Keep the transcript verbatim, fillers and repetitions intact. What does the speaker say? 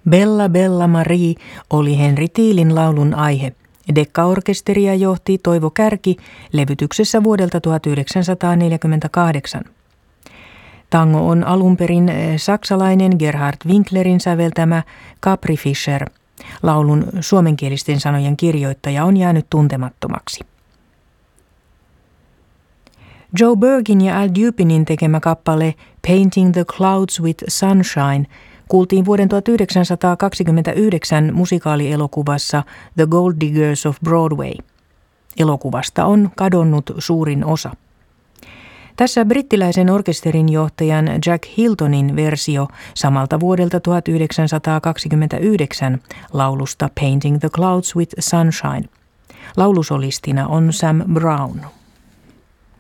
Bella Bella Marie oli Henry Thielin laulun aihe. Dekkaorkesteria johti Toivo Kärki levytyksessä vuodelta tuhatyhdeksänsataaneljäkymmentäkahdeksan. Tango on alun perin saksalainen Gerhard Winklerin säveltämä Capri Fischer. Laulun suomenkielisten sanojen kirjoittaja on jäänyt tuntemattomaksi. Joe Bergin ja Al Dupinin tekemä kappale Painting the Clouds with Sunshine kuultiin vuoden tuhatyhdeksänsataakaksikymmentäyhdeksän musikaalielokuvassa The Gold Diggers of Broadway. Elokuvasta on kadonnut suurin osa. Tässä brittiläisen orkesterin johtajan Jack Hiltonin versio samalta vuodelta tuhatyhdeksänsataakaksikymmentäyhdeksän laulusta Painting the Clouds with Sunshine. Laulusolistina on Sam Brown.